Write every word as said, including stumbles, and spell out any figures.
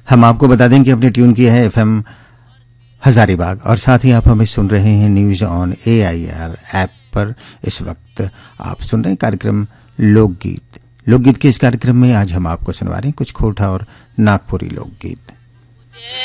हम आपको बता दें कि अपने ट्यून किया है एफएम हजारीबाग और साथ ही आप हमें सुन रहे हैं न्यूज ऑन एआईआर ऐप पर। इस वक्त आप सुन रहे हैं कार्यक्रम लोकगीत। लोकगीत के इस कार्यक्रम में आज हम आपको सुनवा रहे हैं कुछ खोटा और नागपुरी लोकगीत।